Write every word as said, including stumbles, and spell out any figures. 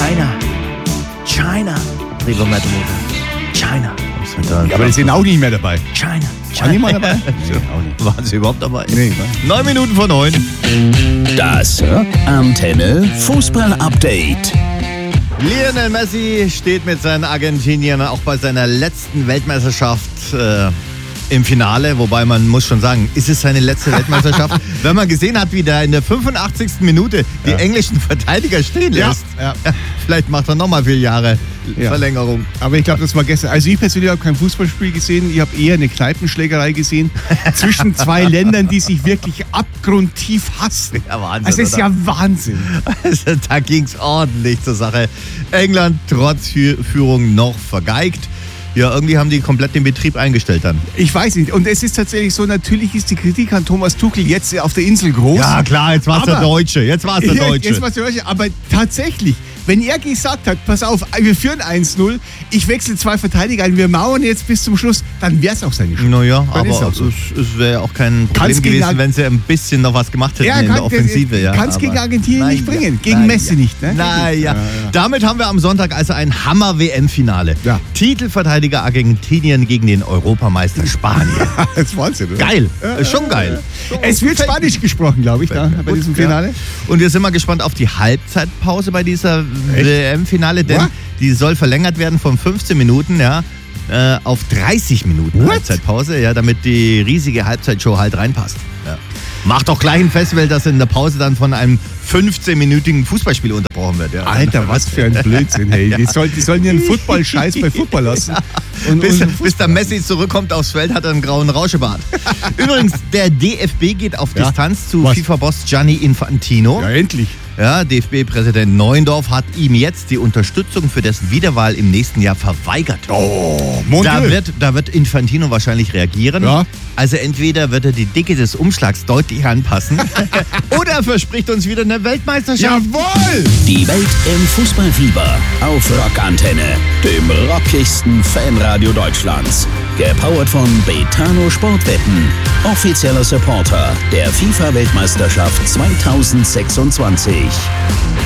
China. China. Rico Matsumoto. China. Ja, aber die sind auch nicht mehr dabei. China. War nicht mal dabei? Nee, auch nicht. Waren sie überhaupt dabei? Nee. Neun Minuten vor neun. Das Antenne Fußball-Update. Lionel Messi steht mit seinen Argentiniern auch bei seiner letzten Weltmeisterschaft äh, im Finale. Wobei man muss schon sagen, ist es seine letzte Weltmeisterschaft? Wenn man gesehen hat, wie der in der fünfundachtzigsten Minute die ja. englischen Verteidiger stehen lässt. Ja, ja. Vielleicht macht er nochmal vier Jahre ja. Verlängerung. Aber ich glaube, das war gestern. Also ich persönlich habe kein Fußballspiel gesehen. Ich habe eher eine Kneipenschlägerei gesehen zwischen zwei Ländern, die sich wirklich abgrundtief hassen. Ja, Wahnsinn. Also es ist ja Wahnsinn. Also, da ging es ordentlich zur Sache. England trotz Führung noch vergeigt. Ja, irgendwie haben die komplett den Betrieb eingestellt dann. Ich weiß nicht. Und es ist tatsächlich so, natürlich ist die Kritik an Thomas Tuchel jetzt auf der Insel groß. Ja klar, jetzt war es der Deutsche. Jetzt war es der Deutsche. Jetzt war's der Deutsche. Aber tatsächlich, wenn er gesagt hat, pass auf, wir führen eins null, ich wechsle zwei Verteidiger ein, wir mauern jetzt bis zum Schluss, dann wäre es auch seine Schuld. Naja, dann aber auch so. es, es wäre auch kein Problem Kann's gewesen, wenn sie ein bisschen noch was gemacht hätten ja, in kann, der Offensive. Ja, kann es gegen Argentinien naja, nicht bringen, gegen naja, Messi nicht. Ne? Naja, ja, ja. Damit haben wir am Sonntag also ein Hammer-W M-Finale. Ja. Titelverteidiger Argentinien gegen den Europameister Spanien. Das ist Wahnsinn, oder? Geil, Ja, ist schon ja, geil. Ja. Es wird Spanisch gesprochen, glaube ich, da bei diesem Finale. Ja. Und wir sind mal gespannt auf die Halbzeitpause bei dieser Echt? W M-Finale, denn What? die soll verlängert werden von fünfzehn Minuten, ja, äh, auf dreißig Minuten What? Halbzeitpause, ja, damit die riesige Halbzeitshow halt reinpasst. Ja. Macht doch gleich ein Festival, das in der Pause dann von einem fünfzehnminütigen Fußballspiel unterbrochen wird. Ja. Alter, was für ein Blödsinn, hey. Die, soll, die sollen ihren Football-Scheiß bei Football lassen. Und, Bis, und bis der Messi zurückkommt aufs Feld, hat er einen grauen Rauschebart. Übrigens, der D F B geht auf Ja. Distanz zu Was? FIFA-Boss Gianni Infantino. Ja, endlich. Ja, D F B-Präsident Neuendorf hat ihm jetzt die Unterstützung für dessen Wiederwahl im nächsten Jahr verweigert. Oh, mon Da Dieu. wird, da wird Infantino wahrscheinlich reagieren. Ja. Also entweder wird er die Dicke des Umschlags deutlich anpassen oder er verspricht uns wieder eine Weltmeisterschaft. Jawohl! Die Welt im Fußballfieber auf Rockantenne, dem rockigsten Fanradio Deutschlands. Gepowert von Betano Sportwetten, offizieller Supporter der FIFA-Weltmeisterschaft zweitausendsechsundzwanzig.